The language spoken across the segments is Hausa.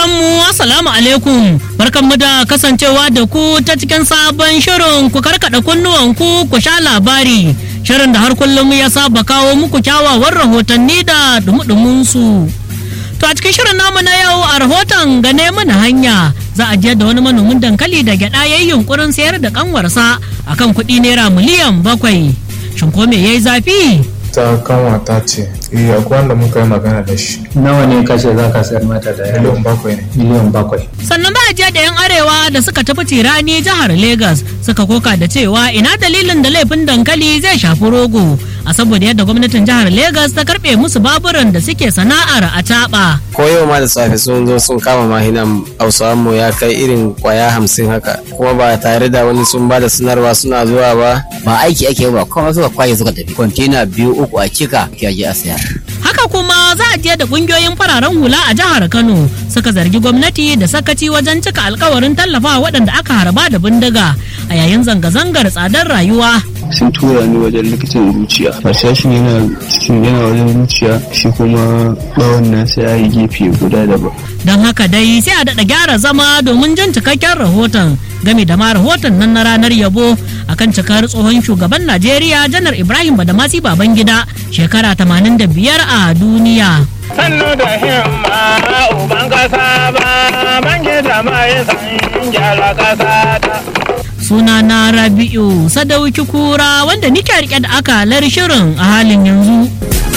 mu assalamu alaikum, barkanmu da kasancewa da ku ta cikin sabon shirin ku karkada kunnuwanku ku sha labari, shirin da har kullum ya saba kawo muku kyawawan rahotanni da dumudumin su. To a cikin shirin namu na yau a rahoton gane mana hanya za a je da wani manomin dankali da gyada yayin yunkurin sayar da kanwarsa akan kuɗi naira miliyan 7. Shin ko me yayi zafi? Ta kanwata ce, akwai wanda muka yi magana da shi. Nawa ne kashe za ka sayar mata da miliyan 7 ne. Miliyan 7. Sannan ba a je da 'yan arewa da suka tafi tirani jihar Legas suka koka da cewa ina dalilin da laifin dankali zai shafi rogo, a saboda yadda gwamnatin jihar Legas ta karbe musu baburan da suke sana'ar a taɓa. Ko yau ma da safe sun zo sun kama mahinan Hausawan mu ya kai irin kwaya 50 haka, kuma ba tare da wani sun ba da sanarwa suna zuwa ba. Ba aiki ake ba, kuma suka kwaye suka tafi. Kwantena 2-3 a cika kiyaye a sayar. Haka kuma za a je da kungiyoyin fararen hula a jihar Kano suka zargi gwamnati da sakaci wajen cika alkawarin tallafa waɗanda aka harba da bindiga a yayin zanga-zangar tsadar rayuwa. Sun tura ni wajen likitan zuciya, harsashin yana wajen zuciya, shi kuma bawon nasa ya yi gefe guda daban. Don haka dai sai a daɗa gyara zama domin jin cikakken rahoton game da ma rahoton nan na ranar yabo akan cikar tsohon shugaban Najeriya Janar Ibrahim Badamasi Babangida shekara 85 a duniya. Sannu da himma uban kasa ba Babangida mai san gyara kasa ta. Suna na Rabi'u Sadauki Kura wanda nike rike da akalar shirin a halin yanzu.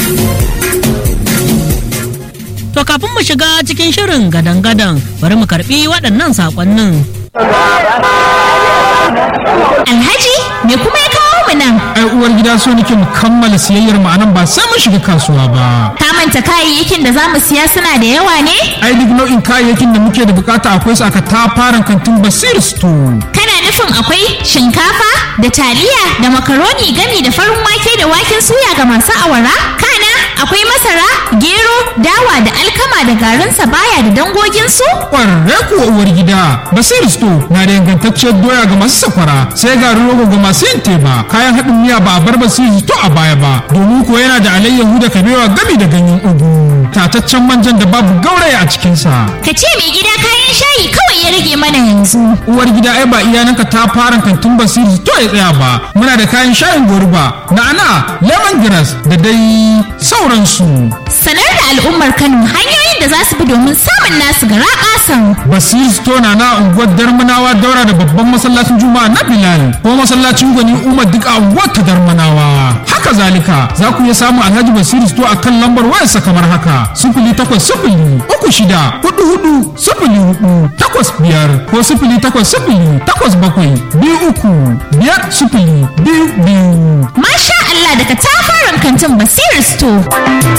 To kafin mu shiga cikin shirin gadan-gadan bari mu karbi waɗannan saƙonnin. Alhaji, me kuma ya kawo mu nan? Ai uwar gida so nake mu kammala siyayyar mu anan ba sai mun shiga kasuwa ba. Ka manta kayayyakin da zamu siya suna da yawa ne? Ai duk nau'in kayayyakin da muke da bukata akwai su aka tafaran kantin Basir Store. Kana nufin akwai shinkafa da taliya da makaroni gami da farin wake da waken suya ga masu awara? Kana akwai masara, gero, dawa da alkama da garin sabaya da dangogin su? Ƙwararre kuwa uwar gida, Basir Store na da ingantacciyar doya ga masu sakwara, sai garin rogo ga masu yin teba. Kayan haɗin miya ba a bar Basir Store a baya ba, domin ko yana da alayyahu da kabewa gami da ganyen ugu. Tataccen manjan da babu gauraya a cikinsa. Ka ce mai gida kayan shayi kawai ya rage mana yanzu. Uwar gida ai ba iyananka ta fara kantin Basir Store ya tsaya ba. Muna da kayan shayin goruba, na'ana, lemongrass da dai sauransu. Sanar da al'ummar Kano hanyoyin da za su bi domin samun nasu garaɓasan. Basir Store na unguwar Darmanawa daura da babban masallacin Juma'a na Bilal ko masallacin Gwani Umar duk a unguwar ta Darmanawa. Haka zalika za ku iya samun Alhaji Basir Store a kan lambar wayarsa kamar haka: 0800 36 44 04 ko 0800 87 23 22. Masha Allah daga tafaran kantin Basir Store.